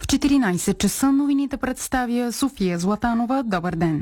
14 часа новините представя София Златанова. Добър ден!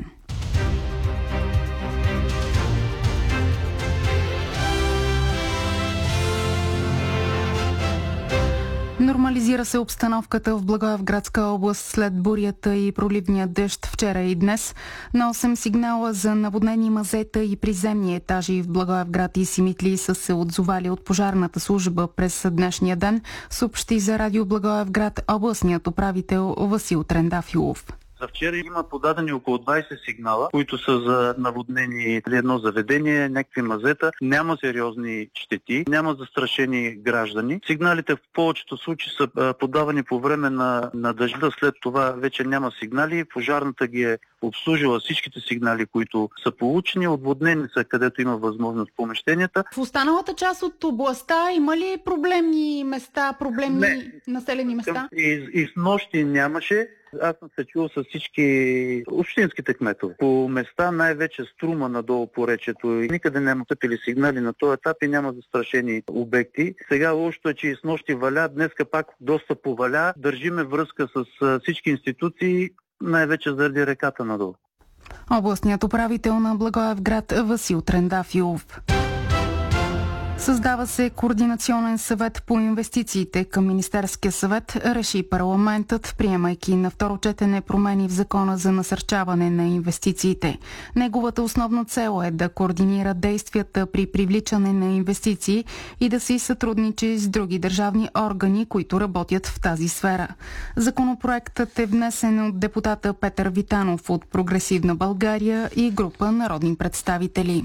Нормализира се обстановката в Благоевградска област след бурята и проливния дъжд вчера и днес. На 8 сигнала за наводнени мазета и приземни етажи в Благоевград и Симитли са се отзовали от пожарната служба през днешния ден, съобщи за радио Благоевград областният управител Васил Трендафилов. За вчера има подадени около 20 сигнала, които са за наводнени едно заведение, някакви мазета. Няма сериозни щети, няма застрашени граждани. Сигналите в повечето случаи са подавани по време на дъжда, след това вече няма сигнали. Пожарната ги е обслужила всичките сигнали, които са получени. Отводнени са, където има възможност помещенията. В останалата част от областта има ли проблемни места, населени места? И с нощи нямаше. Аз съм се чул с всички общинските кметове. По места, най-вече Струма надолу по речето, и никъде няма стъпили сигнали на този етап и няма застрашени обекти. Сега лошото е, че и с нощи валя, днеска пак доста поваля. Държиме връзка с всички институции, най-вече заради реката надолу. Областният управител на Благоевград Васил Трендафилов. Създава се Координационен съвет по инвестициите към Министерския съвет, реши парламентът, приемайки на второ четене промени в Закона за насърчаване на инвестициите. Неговата основна цел е да координира действията при привличане на инвестиции и да си сътрудничи с други държавни органи, които работят в тази сфера. Законопроектът е внесен от депутата Петър Витанов от Прогресивна България и група народни представители.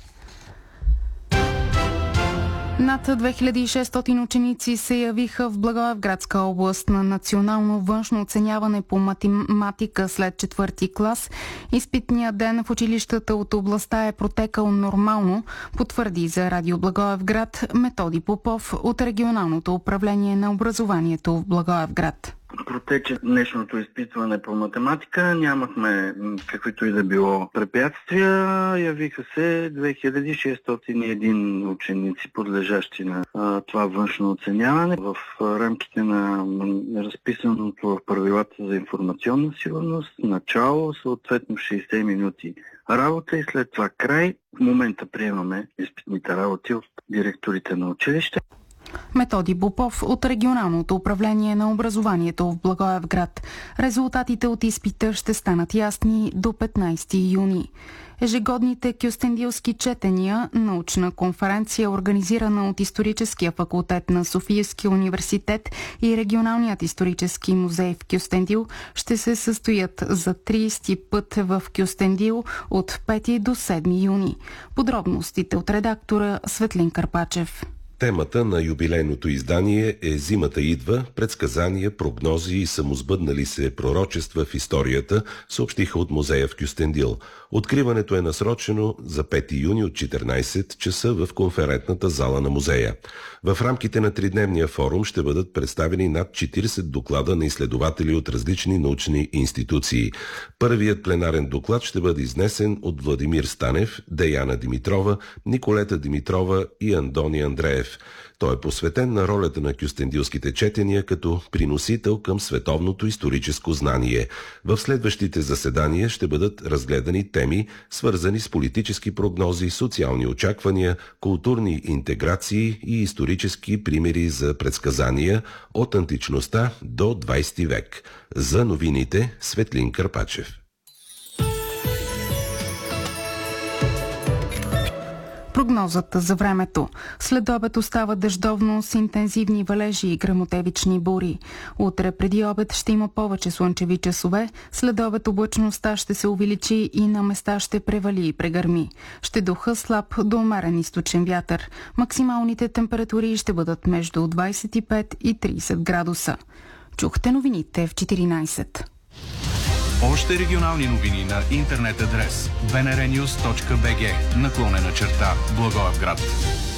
Над 2600 ученици се явиха в Благоевградска област на национално външно оценяване по математика след 4-ти клас. Изпитният ден в училищата от областта е протекал нормално, потвърди за радио Благоевград Методи Попов от регионалното управление на образованието в Благоевград. Протече днешното изпитване по математика. Нямахме каквито и да било препятствия. Явиха се 2601 ученици, подлежащи на това външно оценяване. В рамките на разписаното в правилата за информационна сигурност, начало, съответно 60 минути работа и след това край. В момента приемаме изпитните работи от директорите на училище. Методи Попов от регионалното управление на образованието в Благоевград. Резултатите от изпита ще станат ясни до 15 юни. Ежегодните кюстендилски четения, научна конференция, организирана от Историческия факултет на Софийския университет и Регионалният исторически музей в Кюстендил, ще се състоят за 30 път в Кюстендил от 5 до 7 юни. Подробностите от редактора Светлин Карпачев. Темата на юбилейното издание е "Зимата идва, предсказания, прогнози и самосбъднали се пророчества в историята", съобщиха от музея в Кюстендил. Откриването е насрочено за 5 юни от 14 часа в конферентната зала на музея. В рамките на тридневния форум ще бъдат представени над 40 доклада на изследователи от различни научни институции. Първият пленарен доклад ще бъде изнесен от Владимир Станев, Деяна Димитрова, Николета Димитрова и Андони Андреев. Той е посветен на ролята на кюстендилските четения като приносител към световното историческо знание. В следващите заседания ще бъдат разгледани теми, свързани с политически прогнози, социални очаквания, културни интеграции и исторически примери за предсказания от античността до 20 век. За новините Светлин Карпачев. Прогнозата за времето. След обед остава дъждовно с интензивни валежи и гръмотевични бури. Утре преди обед ще има повече слънчеви часове. След обед облачността ще се увеличи и на места ще превали и прегърми. Ще духа слаб до умерен източен вятър. Максималните температури ще бъдат между 25 и 30 градуса. Чухте новините в 14. Още регионални новини на интернет адрес bnrnews.bg /Благоевград.